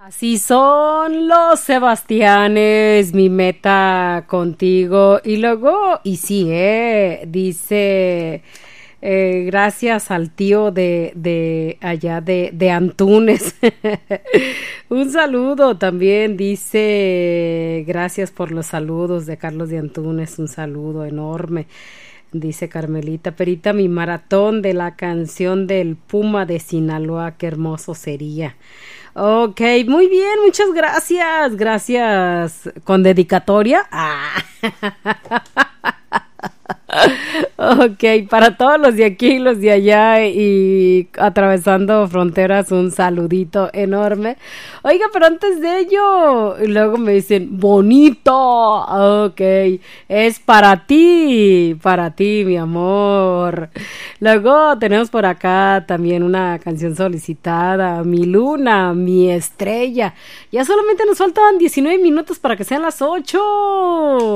Así son los Sebastianes, mi meta contigo. Y luego, y sí, dice, gracias al tío de allá de Antunes. Un saludo también, dice, gracias por los saludos de Carlos de Antunes, un saludo enorme. Dice Carmelita, Perita, mi maratón de la canción del Puma de Sinaloa, qué hermoso sería. Ok, muy bien, muchas gracias. Gracias. ¿Con dedicatoria? Ah. Ok, para todos los de aquí y los de allá y atravesando fronteras, un saludito enorme. Oiga, pero antes de ello, luego me dicen, bonito. Ok, es para ti, mi amor. Luego tenemos por acá también una canción solicitada, Mi Luna, Mi Estrella. Ya solamente nos faltan 19 minutos para que sean las 8.